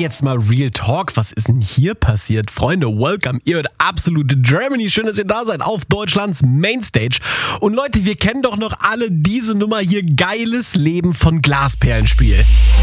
jetzt mal Real Talk. Was ist denn hier passiert? Freunde, welcome. Ihr hört Absolute Germany. Schön, dass ihr da seid auf Deutschlands Mainstage. Und Leute, wir kennen doch noch alle diese Nummer hier. Geiles Leben von Glasperlenspiel.